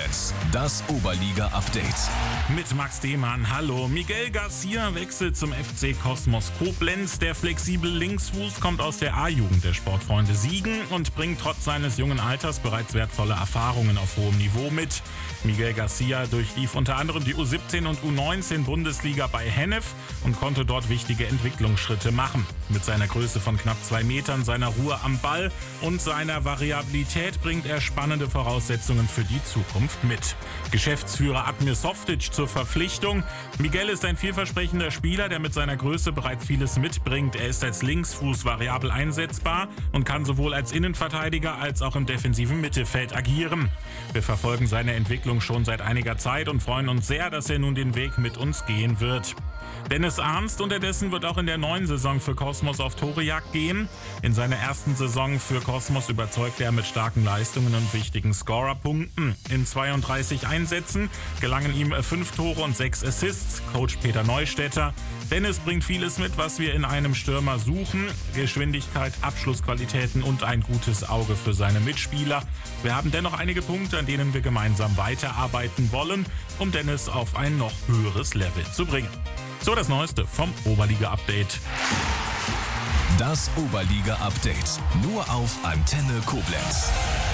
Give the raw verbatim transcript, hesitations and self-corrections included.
Koblenz, das Oberliga-Update. Mit Max Demann, hallo. Miguel Garcia wechselt zum F C Kosmos Koblenz. Der flexible Linksfuß kommt aus der A-Jugend der Sportfreunde Siegen und bringt trotz seines jungen Alters bereits wertvolle Erfahrungen auf hohem Niveau mit. Miguel Garcia durchlief unter anderem die U siebzehn und U neunzehn Bundesliga bei Hennef und konnte dort wichtige Entwicklungsschritte machen. Mit seiner Größe von knapp zwei Metern, seiner Ruhe am Ball und seiner Variabilität bringt er spannende Voraussetzungen für die Zukunft mit. Geschäftsführer Admir Softic zur Verpflichtung. Miguel ist ein vielversprechender Spieler, der mit seiner Größe bereits vieles mitbringt. Er ist als Linksfuß variabel einsetzbar und kann sowohl als Innenverteidiger als auch im defensiven Mittelfeld agieren. Wir verfolgen seine Entwicklung schon seit einiger Zeit und freuen uns sehr, dass er nun den Weg mit uns gehen wird. Dennis Arnst unterdessen wird auch in der neuen Saison für Kosmos auf Torejagd gehen. In seiner ersten Saison für Kosmos überzeugte er mit starken Leistungen und wichtigen Scorerpunkten. In zweiunddreißig Einsätzen gelangen ihm fünf Tore und sechs Assists. Coach Peter Neustädter. Dennis bringt vieles mit, was wir in einem Stürmer suchen. Geschwindigkeit, Abschlussqualitäten und ein gutes Auge für seine Mitspieler. Wir haben dennoch einige Punkte, an denen wir gemeinsam weiterarbeiten wollen, um Dennis auf ein noch höheres Level zu bringen. So das Neueste vom Oberliga-Update. Das Oberliga-Update nur auf Antenne Koblenz.